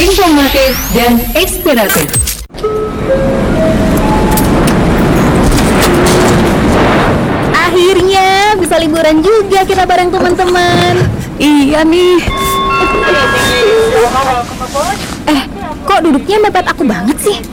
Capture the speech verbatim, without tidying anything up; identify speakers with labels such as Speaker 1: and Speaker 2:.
Speaker 1: informatif dan inspiratif.
Speaker 2: Akhirnya bisa liburan juga kita bareng teman-teman.
Speaker 3: Iya nih.
Speaker 2: Eh, kok duduknya mepet aku banget sih?